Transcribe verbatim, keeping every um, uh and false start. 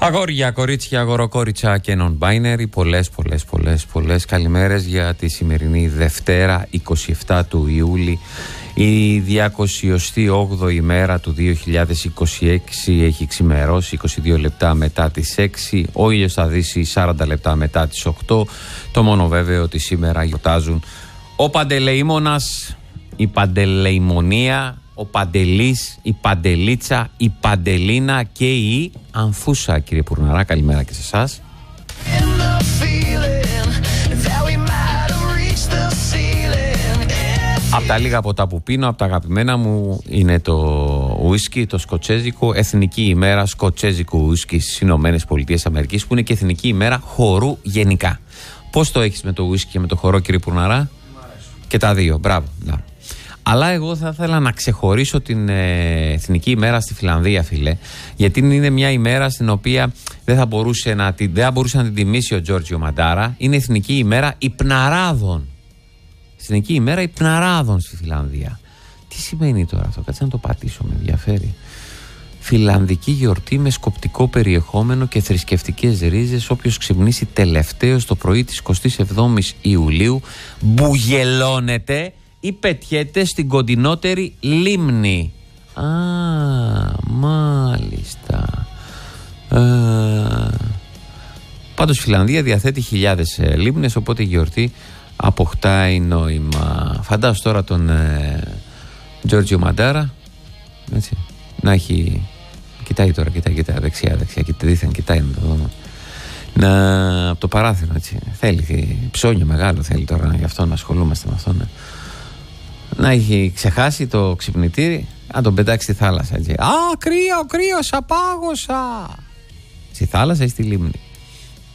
Αγόρια, κορίτσια, αγοροκόριτσα και non-binary, πολλές, πολλές, πολλές, πολλές καλημέρες για τη σημερινή Δευτέρα, εικοστή εβδόμη του Ιούλη. Η διακοσιοστή όγδοη ημέρα του δύο χιλιάδες είκοσι έξι έχει ξημερώσει, είκοσι δύο λεπτά μετά τις έξι. Ο ήλιος θα δύσει σαράντα λεπτά μετά τις οκτώ. Το μόνο βέβαιο ότι σήμερα γιορτάζουν ο Παντελεήμονας, η Παντελεημονία, ο Παντελής, η Παντελίτσα, η Παντελίνα και η Ανθούσα. Κύριε Πουρναρά, καλημέρα και σε εσάς. Από τα λίγα ποτά που πίνω, από τα αγαπημένα μου, είναι το ουίσκι, το σκοτσέζικο. Εθνική ημέρα σκοτσέζικου ουίσκι στις Ηνωμένες Πολιτείες Αμερικής, που είναι και εθνική ημέρα χορού γενικά. Πώς το έχεις με το ουίσκι και με το χορό, κύριε Πουρναρά? Και τα δύο, μπράβο. Να. Αλλά εγώ θα ήθελα να ξεχωρίσω την ε, εθνική ημέρα στη Φιλανδία, φίλε, γιατί είναι μια ημέρα στην οποία δεν θα μπορούσε να την, δεν θα μπορούσε να την τιμήσει ο Τζόρτζιο Μαντάρα. Είναι εθνική ημέρα υπναράδων. Εθνική ημέρα υπναράδων στη Φιλανδία. Τι σημαίνει τώρα αυτό? Κάτσε να το πατήσω, με ενδιαφέρει. Φιλανδική γιορτή με σκοπτικό περιεχόμενο και θρησκευτικές ρίζες. Όποιος ξυπνήσει τελευταίο το πρωί της εικοστής εβδόμης Ιουλίου μπουγελώνεται ή πετιέται στην κοντινότερη λίμνη. Α, μάλιστα. Ε, πάντως η Φιλανδία διαθέτει χιλιάδες ε, λίμνες, οπότε η γιορτή αποκτάει νόημα. Φαντάσου τώρα τον ε, Τζόρτζιο Μαντάρα, έτσι, να έχει... Κοιτάει τώρα, κοιτάει, κοιτάει, δεξιά, δεξιά, κοιτάει, δίθεν, κοιτάει να το δούμε. Να, από το παράθυρο, έτσι. Θέλει, ψώνιο μεγάλο θέλει τώρα, γι' αυτό να ασχολούμαστε με αυτό, ναι. Να έχει ξεχάσει το ξυπνητήρι, να τον πετάξει στη θάλασσα, έτσι. Α, κρύο, κρύο, απάγωσα. Στη θάλασσα ή στη λίμνη?